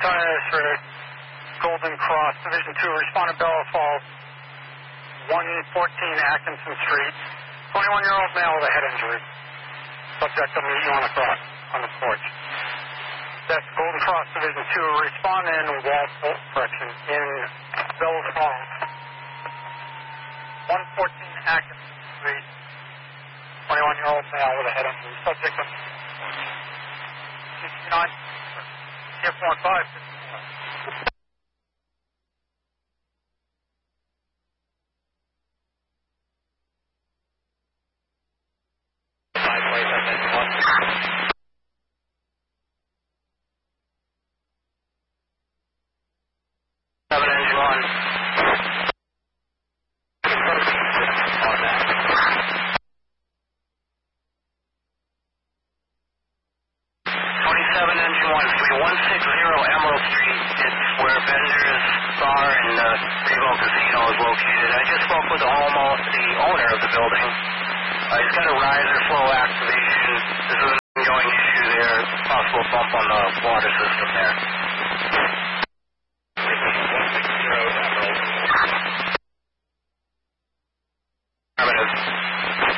for Golden Cross, Division 2, respond to Bella Falls, 114 Atkinson Street. 21-year-old male with a head injury. Subject will meet you on the cross, on the porch. That's Golden Cross, Division 2, respond in Walpole, correction, in Bella Falls, 114 Atkinson Street. 21-year-old male with a head injury. Subject will meet you. 69, F15. He's got a riser flow activation. This is an ongoing issue there. Possible bump on the water system there.